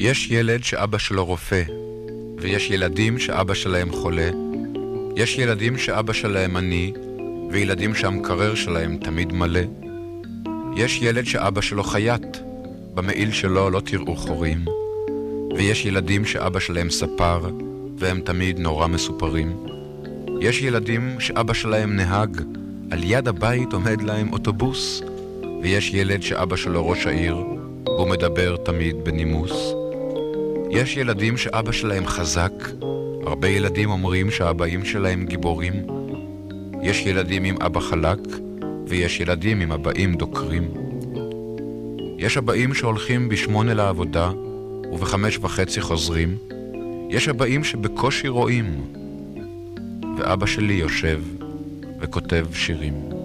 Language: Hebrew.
יש ילד שאבא שלו רופא, ויש ילדים שאבא שלהם חולה. יש ילדים שאבא שלהם עני, וילדים שהמקרר שלהם תמיד מלא. יש ילד שאבא שלו חייט, במעיל שלו לא תראו חורים. ויש ילדים שאבא שלהם ספר, והם תמיד נורא מסופרים. יש ילדים שאבא שלהם נהג, על יד הבית עומד להם אוטובוס. ויש ילד שאבא שלו ראש העיר, והוא מדבר תמיד בנימוס. יש ילדים שאבא שלהם חזק, הרבה ילדים אומרים שהאבאים שלהם גיבורים. יש ילדים עם אבא חלק, ויש ילדים עם אבאים דוקרים. יש אבאים שהולכים ב8 לעבודה, וב5:30 חוזרים. יש אבאים שבקושי רואים, ואבא שלי יושב וכותב שירים.